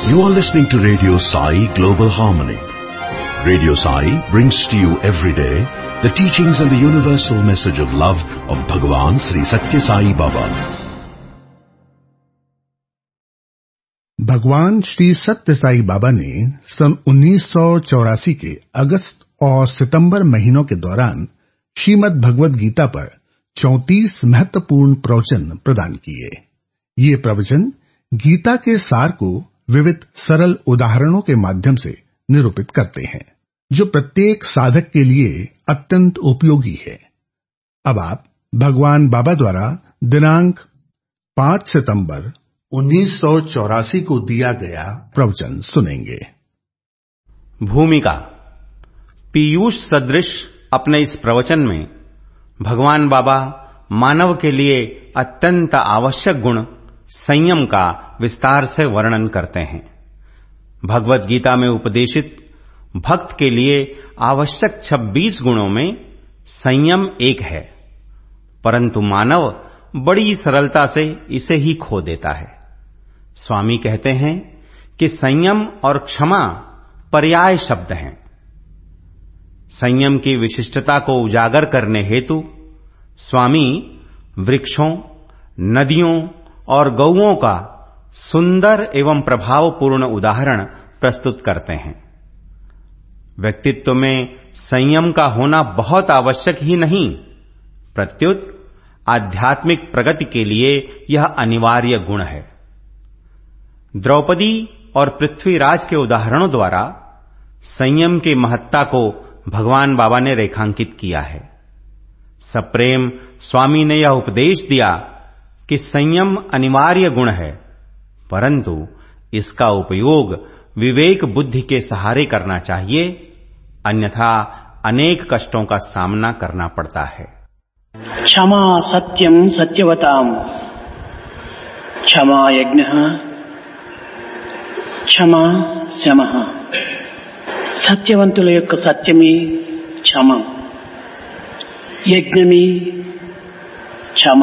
You are listening to Radio Sai Global Harmony. Radio Sai brings to you every day the teachings and the universal message of love of Bhagavan Sri Satya Sai Baba. भगवान श्री सत्य साई बाबा ने सन 1984 के अगस्त और सितंबर महीनों के दौरान श्रीमद् भगवद गीता पर 34 महत्वपूर्ण प्रवचन प्रदान किए। ये प्रवचन गीता के सार को विविध सरल उदाहरणों के माध्यम से निरूपित करते हैं, जो प्रत्येक साधक के लिए अत्यंत उपयोगी है। अब आप भगवान बाबा द्वारा दिनांक 5 सितंबर 1984 को दिया गया प्रवचन सुनेंगे। भूमिका। पीयूष सदृश अपने इस प्रवचन में भगवान बाबा मानव के लिए अत्यंत आवश्यक गुण संयम का विस्तार से वर्णन करते हैं। भगवद गीता में उपदेशित भक्त के लिए आवश्यक 26 गुणों में संयम एक है, परंतु मानव बड़ी सरलता से इसे ही खो देता है। स्वामी कहते हैं कि संयम और क्षमा पर्याय शब्द हैं। संयम की विशिष्टता को उजागर करने हेतु स्वामी वृक्षों, नदियों और गौओं का सुंदर एवं प्रभावपूर्ण उदाहरण प्रस्तुत करते हैं। व्यक्तित्व में संयम का होना बहुत आवश्यक ही नहीं, प्रत्युत आध्यात्मिक प्रगति के लिए यह अनिवार्य गुण है। द्रौपदी और पृथ्वीराज के उदाहरणों द्वारा संयम की महत्ता को भगवान बाबा ने रेखांकित किया है। सप्रेम स्वामी ने यह उपदेश दिया कि संयम अनिवार्य गुण है, परंतु इसका उपयोग विवेक बुद्धि के सहारे करना चाहिए, अन्यथा अनेक कष्टों का सामना करना पड़ता है। क्षमा सत्यम सत्यवताम, क्षमा यज्ञः, क्षमा శమః। సత్యవంతుల యొక్క సత్యమే క్షమ, యజ్ఞమే క్షమ,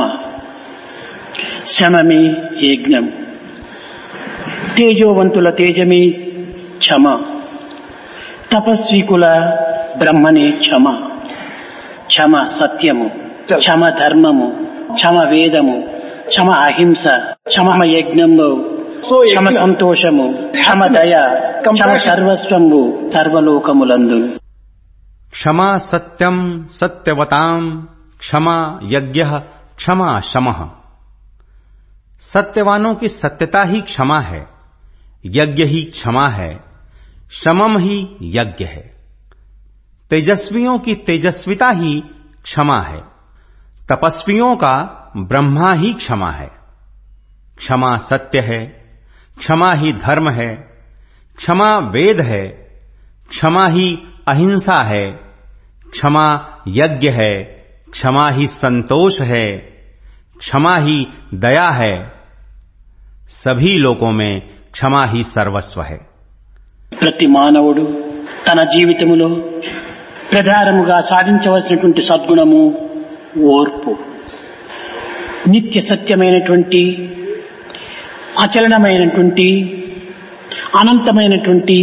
శమమే యజ్ఞం। తేజోవంతుల తేజమే క్షమ, తపస్వికుల బ్రహ్మనే క్షమ। క్షమ సత్యము, క్షమ ధర్మము, క్షమ వేదము, క్షమ అహింస, క్షమ యజ్ఞము, క్షమ సంతోషము, క్షమ దయ, క్షమ సర్వస్వంబు సర్వలోకములందు। क्षमा सत्यम सत्यवताम, क्षमा यज्ञः, क्षमा शमः। सत्यवानों की सत्यता ही क्षमा है, यज्ञ ही क्षमा है, शमम ही यज्ञ है। तेजस्वियों की तेजस्विता ही क्षमा है, तपस्वियों का ब्रह्मा ही क्षमा है। क्षमा सत्य है, क्षमा ही धर्म है, क्षमा वेद है, क्षमा ही अहिंसा है, क्षमा यज्ञ है, क्षमा ही संतोष है, क्षमा ही दया है। सभी लोकों में क्षमा ही सर्वस्व है। ప్రతి మానవుడు తన జీవితములో ప్రధానముగా సాధించవలసినటువంటి సద్గుణము ఓర్పు। నిత్య సత్యమైనటువంటి, అచలనమైనటువంటి, అనంతమైనటువంటి,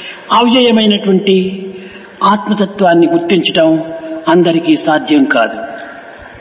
అవ్యయమైనటువంటి ఆత్మతత్వాన్ని గుర్తించడం అందరికీ సాధ్యం కాదు।